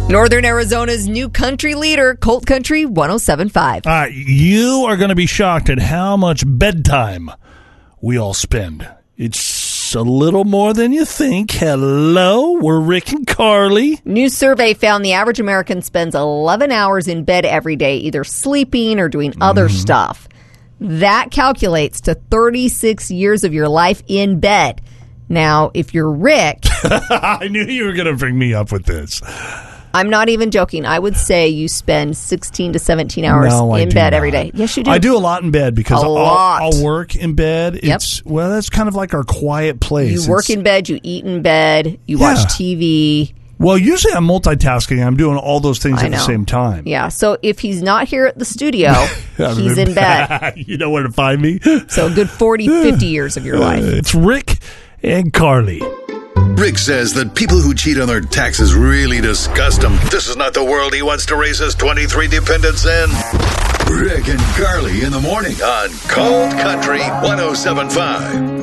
Northern Arizona's new country leader, Colt Country 107.5. You are going to be shocked at how much bedtime we all spend. It's a little more than you think. Hello, we're Rick and Carly. New survey found the average American spends 11 hours in bed every day, either sleeping or doing other stuff. That calculates to 36 years of your life in bed. Now, if you're Rick... I knew you were going to bring me up with this. I'm not even joking. I would say you spend 16 to 17 hours in bed every day. Yes, you do. I do a lot in bed because I'll work in bed. Yep. Well, that's kind of like our quiet place. You work in bed, you eat in bed, you watch TV. Well, usually I'm multitasking. I'm doing all those things at the same time. Yeah, so if he's not here at the studio, he's in bed. You know where to find me. So a good 40, 50 years of your life. It's Rick and Carly. Rick says that people who cheat on their taxes really disgust him. This is not the world he wants to raise his 23 dependents in. Rick and Carly in the morning on Cold Country 107.5.